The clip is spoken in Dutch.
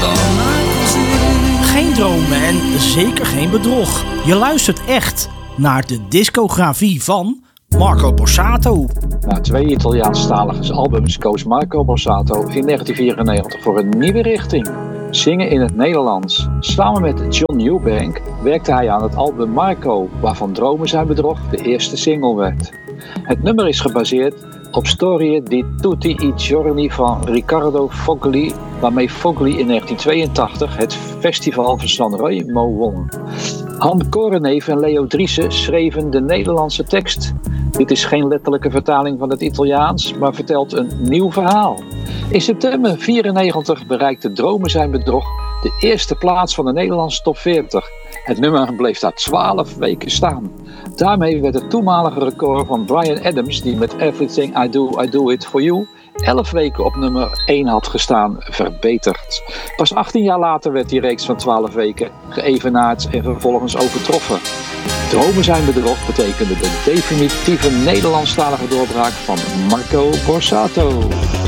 Geen dromen en zeker geen bedrog. Je luistert echt naar de discografie van Marco Borsato. Na 2 Italiaanstalige albums koos Marco Borsato in 1994 voor een nieuwe richting. Zingen in het Nederlands. Samen met John Newbank werkte hij aan het album Marco, waarvan Dromen zijn bedrog de eerste single werd. Het nummer is gebaseerd op Storie di tutti i giorni van Riccardo Fogli, waarmee Fogli in 1982 het festival van Sanremo won. Han Koreneef en Leo Driessen schreven de Nederlandse tekst. Dit is geen letterlijke vertaling van het Italiaans, maar vertelt een nieuw verhaal. In september 1994 bereikte Dromen zijn bedrog de eerste plaats van de Nederlandse top 40. Het nummer bleef daar 12 weken staan. Daarmee werd het toenmalige record van Bryan Adams, die met Everything I Do It For You 11 weken op nummer 1 had gestaan, verbeterd. Pas 18 jaar later werd die reeks van 12 weken geëvenaard en vervolgens overtroffen. Dromen zijn bedrog betekende de definitieve Nederlandstalige doorbraak van Marco Borsato.